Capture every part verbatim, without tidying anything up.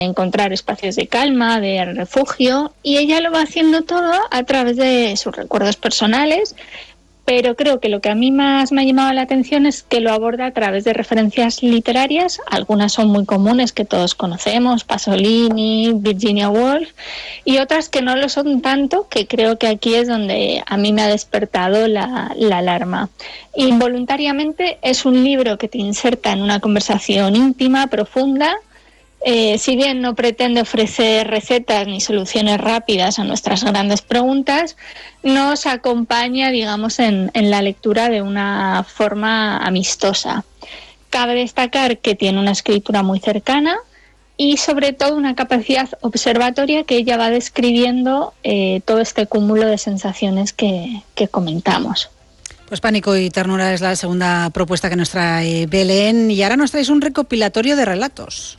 encontrar espacios de calma, de refugio, y ella lo va haciendo todo a través de sus recuerdos personales, pero creo que lo que a mí más me ha llamado la atención es que lo aborda a través de referencias literarias. Algunas son muy comunes, que todos conocemos, Pasolini, Virginia Woolf, y otras que no lo son tanto, que creo que aquí es donde a mí me ha despertado la, la alarma. Involuntariamente es un libro que te inserta en una conversación íntima, profunda. Eh, si bien no pretende ofrecer recetas ni soluciones rápidas a nuestras grandes preguntas, nos acompaña, digamos, en, en la lectura de una forma amistosa. Cabe destacar que tiene una escritura muy cercana y, sobre todo, una capacidad observatoria, que ella va describiendo eh, todo este cúmulo de sensaciones que, que comentamos. Pues Pánico y ternura es la segunda propuesta que nos trae Belén, y ahora nos traes un recopilatorio de relatos.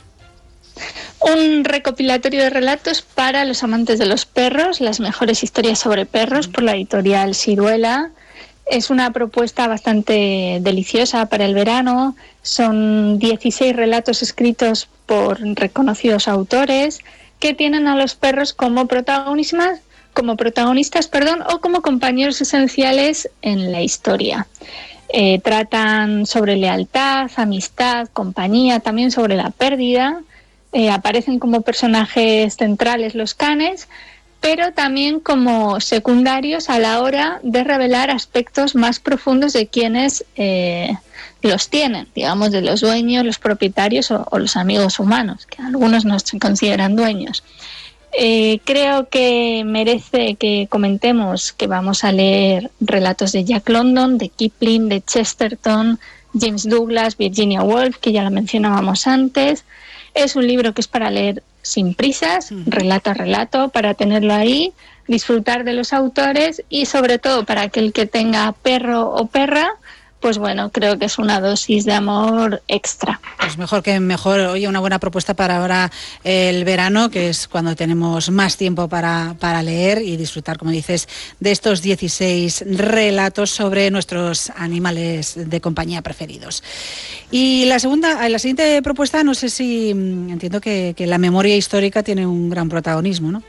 Un recopilatorio de relatos para los amantes de los perros, las mejores historias sobre perros, por la editorial Siruela. Es una propuesta bastante deliciosa para el verano. Son dieciséis relatos escritos por reconocidos autores que tienen a los perros como protagonistas, como protagonistas, perdón, o como compañeros esenciales en la historia. Eh, tratan sobre lealtad, amistad, compañía, también sobre la pérdida. Eh, aparecen como personajes centrales los canes, pero también como secundarios a la hora de revelar aspectos más profundos de quienes eh, los tienen, digamos, de los dueños, los propietarios o, o los amigos humanos, que algunos no se consideran dueños. Eh, creo que merece que comentemos que vamos a leer relatos de Jack London, de Kipling, de Chesterton, James Douglas, Virginia Woolf, que ya la mencionábamos antes. Es un libro que es para leer sin prisas, uh-huh. relato a relato, para tenerlo ahí, disfrutar de los autores y, sobre todo, para aquel que tenga perro o perra, pues bueno, creo que es una dosis de amor extra. Pues mejor que mejor. Oye, una buena propuesta para ahora el verano, que es cuando tenemos más tiempo para, para leer y disfrutar, como dices, de estos dieciséis relatos sobre nuestros animales de compañía preferidos. Y la segunda, la siguiente propuesta, no sé si, entiendo que, que la memoria histórica tiene un gran protagonismo, ¿no?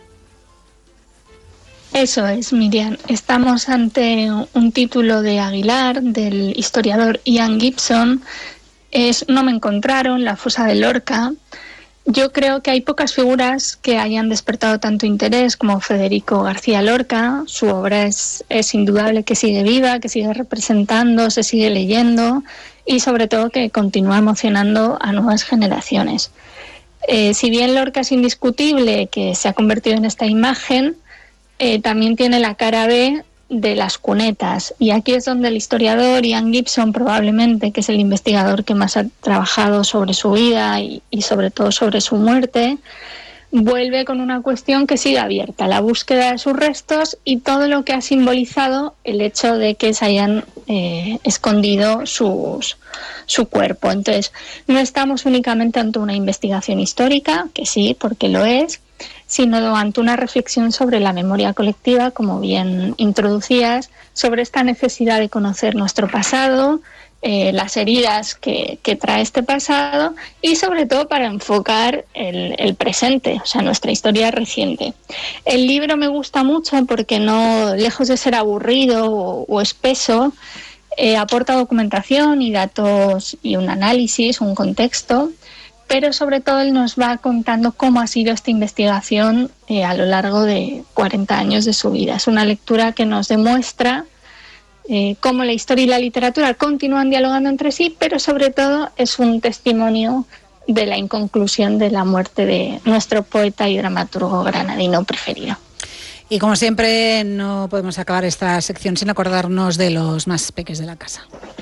Eso es, Miriam. Estamos ante un título de Aguilar, del historiador Ian Gibson. Es No me encontraron, la fosa de Lorca. Yo creo que hay pocas figuras que hayan despertado tanto interés como Federico García Lorca. Su obra es, es indudable que sigue viva, que sigue representando, se sigue leyendo y, sobre todo, que continúa emocionando a nuevas generaciones. Eh, si bien Lorca es indiscutible que se ha convertido en esta imagen, Eh, también tiene la cara B de las cunetas, y aquí es donde el historiador Ian Gibson, probablemente, que es el investigador que más ha trabajado sobre su vida y, y sobre todo sobre su muerte, vuelve con una cuestión que sigue abierta, la búsqueda de sus restos y todo lo que ha simbolizado el hecho de que se hayan eh, escondido sus, su cuerpo. Entonces, no estamos únicamente ante una investigación histórica, que sí, porque lo es, sino ante una reflexión sobre la memoria colectiva, como bien introducías, sobre esta necesidad de conocer nuestro pasado, eh, las heridas que, que trae este pasado y, sobre todo, para enfocar el, el presente, o sea, nuestra historia reciente. El libro me gusta mucho porque, no, lejos de ser aburrido o, o espeso, eh, aporta documentación y datos y un análisis, un contexto, pero sobre todo él nos va contando cómo ha sido esta investigación eh, a lo largo de cuarenta años de su vida. Es una lectura que nos demuestra eh, cómo la historia y la literatura continúan dialogando entre sí, pero sobre todo es un testimonio de la inconclusión de la muerte de nuestro poeta y dramaturgo granadino preferido. Y como siempre, no podemos acabar esta sección sin acordarnos de los más peques de la casa.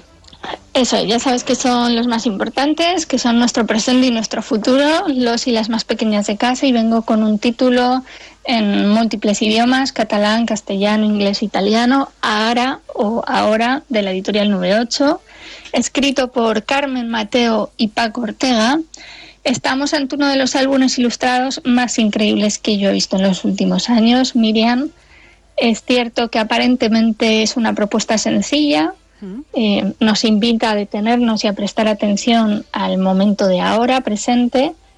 Eso, ya sabes que son los más importantes, que son nuestro presente y nuestro futuro, los y las más pequeñas de casa, y vengo con un título en múltiples idiomas: catalán, castellano, inglés, italiano, Ahora o Ahora, de la editorial Nube ocho, escrito por Carmen Mateo y Paco Ortega. Estamos ante uno de los álbumes ilustrados más increíbles que yo he visto en los últimos años, Miriam. Es cierto que aparentemente es una propuesta sencilla. Eh, nos invita a detenernos y a prestar atención al momento de ahora, presente,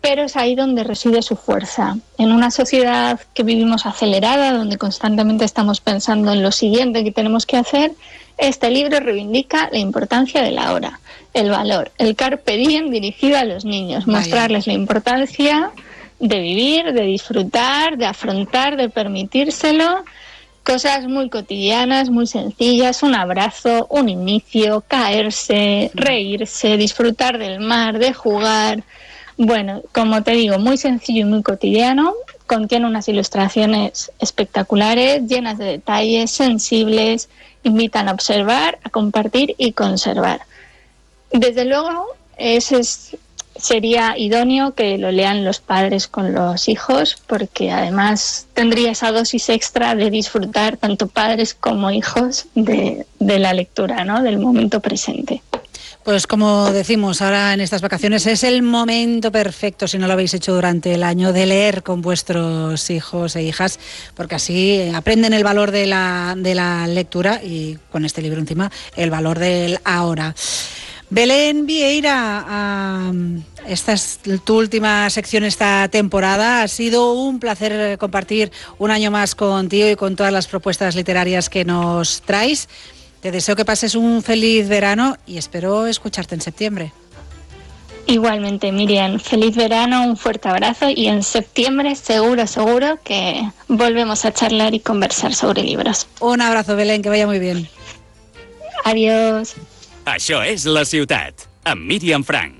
pero es ahí donde reside su fuerza. En una sociedad que vivimos acelerada, donde constantemente estamos pensando en lo siguiente que tenemos que hacer, este libro reivindica la importancia de la hora, el valor, el carpe diem dirigido a los niños, Vaya. mostrarles la importancia de vivir, de disfrutar, de afrontar, de permitírselo. Cosas muy cotidianas, muy sencillas, un abrazo, un inicio, caerse, reírse, disfrutar del mar, de jugar. Bueno, como te digo, muy sencillo y muy cotidiano. Contiene unas ilustraciones espectaculares, llenas de detalles, sensibles, invitan a observar, a compartir y conservar. Desde luego, ese es... sería idóneo que lo lean los padres con los hijos, porque además tendría esa dosis extra de disfrutar tanto padres como hijos de, de la lectura, ¿no? Del momento presente. Pues como decimos ahora en estas vacaciones, es el momento perfecto, si no lo habéis hecho durante el año, de leer con vuestros hijos e hijas, porque así aprenden el valor de la, de la lectura y con este libro encima el valor del ahora. Belén Vieira, uh, esta es tu última sección esta temporada. Ha sido un placer compartir un año más contigo y con todas las propuestas literarias que nos traes. Te deseo que pases un feliz verano y espero escucharte en septiembre. Igualmente, Miriam, feliz verano, un fuerte abrazo y en septiembre seguro, seguro que volvemos a charlar y conversar sobre libros. Un abrazo, Belén, que vaya muy bien. Adiós. Això és La Ciutat, amb Míriam Frank.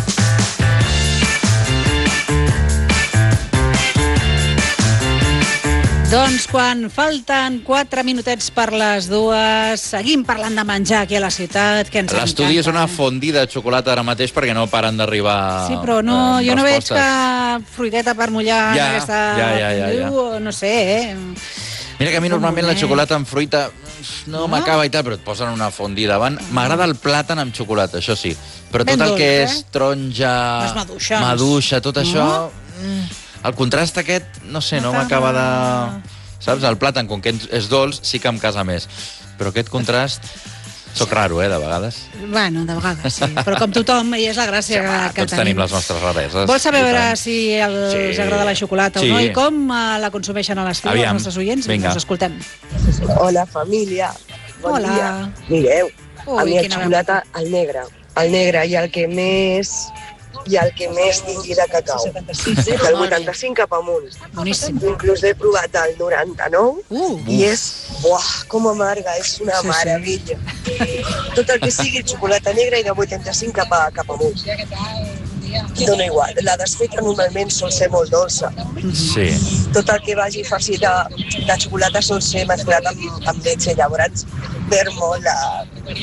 Doncs quan falten quatre minutets per les dues, seguim parlant de menjar aquí a la ciutat, que ens encanta. L'estudi és una fondida de xocolata ara mateix perquè no paren d'arribar. Sí, però no, eh, jo no veig respostes. cap fruiteta per mullar Ja, en aquesta... ja, ja, ja, ja. Uh, no sé, eh? Mira que a mi normalment la xocolata amb fruita no, no? m'acaba i tal, però et posen una fondida davant. M'agrada el plàtan amb xocolata, això sí. Però tot Ben el dolç, que eh? és taronja, Les maduixes. maduixa, tot No? això... Mm, el contrast aquest, no sé, no, No m'acaba de... t'agrada. Saps? El plàtan, com que és dolç, sí que em casa més. Però aquest contrast... Soc raro, eh, de vegades. Bueno, de vegades, sí. Però com tothom, i és la gràcia Sí, home, que tots tenim les nostres rareses. Vols saber I veure tant. si els Sí. agrada la xocolata Sí. o no i com uh, la consumeixen a l'estiu els Aviam. nostres oients? Vinga. Us escoltem. Hola, família. Bon Hola. dia. Mireu, Ui, a mi el quina xocolata, el negre. El negre i el que més i el que més tingui de cacau. Del vuitanta-cinc cap amunt. Boníssim. Inclús he provat el noranta-nou Uh, i és, buah, com amarga, és una Sí, sí. meravella. Tot el que sigui xocolata negra i de vuitanta-cinc cap, a, cap amunt. Dóna igual. La desfeta normalment sol ser molt dolça. Sí. Tot el que vagi farcit de, de xocolata sol ser mesclat amb, amb leche. Llavors perd molt la,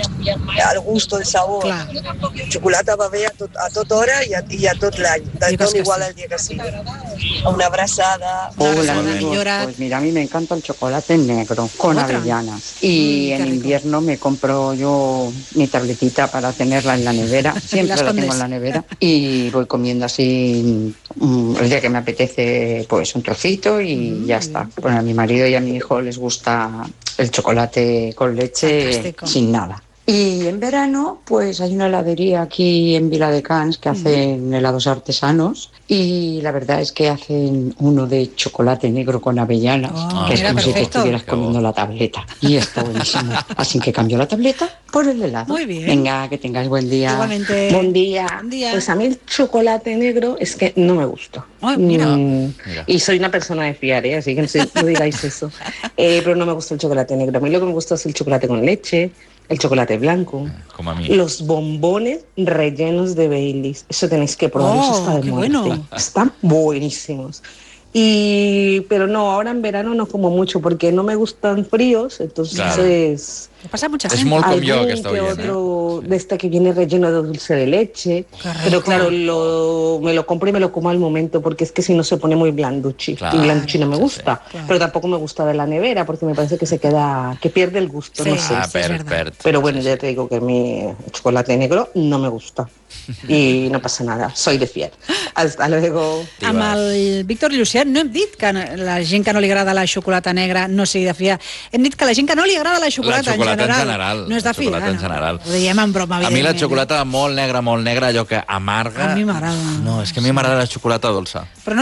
el gust, el sabor. Clar. Xocolata va bé a, tot, a tota hora i a, i a tot l'any. Digues Dona que igual sí. el dia que sigui. Una abraçada. Una Hola abraçada, amigos, millora. pues mira, a mí me encanta el chocolate negro con Otra. avellanas y Mm, qué en rico. invierno me compro yo mi tabletita para tenerla en la nevera, siempre La la tengo escondes. en la nevera y voy comiendo así mm, el día que me apetece pues un trocito y Mm, ya muy está. bien. Bueno, a mi marido y a mi hijo les gusta el chocolate con leche Fantástico. sin nada. Y en verano, pues hay una heladería aquí en Viladecans que hacen helados artesanos y la verdad es que hacen uno de chocolate negro con avellanas, Oh, que es mira, como si te perfecto. estuvieras Qué comiendo bueno. la tableta. Y está buenísimo. Así que cambio la tableta por el helado. Muy bien. Venga, que tengáis buen día. Igualmente. Buen día. Buen día. Pues a mí el chocolate negro es que no me gusta. Ay, mira. Mm, Mira. y soy una persona de fiar, ¿eh? Así que no, sé- no digáis eso. Eh, pero no me gusta el chocolate negro. A mí lo que me gusta es el chocolate con leche, el chocolate blanco, Com a mi. los bombones rellenos de Baileys. Eso tenéis que probarlos Oh, hasta de qué muerte. bueno. Están buenísimos. Y, pero no, ahora en verano no como mucho porque no me gustan fríos, entonces Claro. Me pasa a mucha És gent. molt com jo, algún aquesta que oient, otro eh? de este que viene relleno de dulce de leche. Qué rico. Pero claro, lo, me lo compro y me lo como al momento porque es que si no se pone muy blanduchi. Claro, y blanduchi no me sí, gusta. Claro. Pero tampoco me gusta de la nevera porque me parece que se queda, que pierde el gusto, Sí. no sé. Ah, sí, es perd, verdad. perd. Pero bueno, ya te digo que mi chocolate negro no me gusta. Y no pasa nada, soy de fiel. Hasta luego. Amb el Víctor Llucià no hem dit que la gent que no li agrada la xocolata negra no sigui de fiar. Hem dit que la gent que no li agrada la xocolata, La xocolata xocolata en general. general. No és de La xocolata fi, en general. Ho diem en broma, A mi la evidentment. xocolata molt negra, molt negra, allò que amarga... A mi m'agrada. No, és que a mi m'agrada la xocolata dolça. Però no